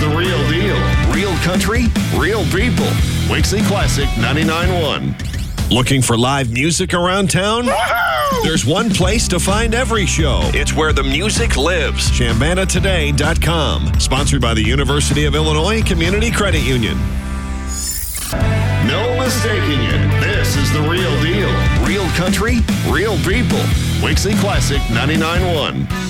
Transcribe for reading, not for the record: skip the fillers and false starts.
the real deal. Real country, real people. Wixie Classic 99.1. Looking for live music around town? Woo-hoo! There's one place to find every show. It's where the music lives. ShambanaToday.com. Sponsored by the University of Illinois Community Credit Union. No mistaking it. This is the real deal. Real country, real people. Wixie Classic 99.1.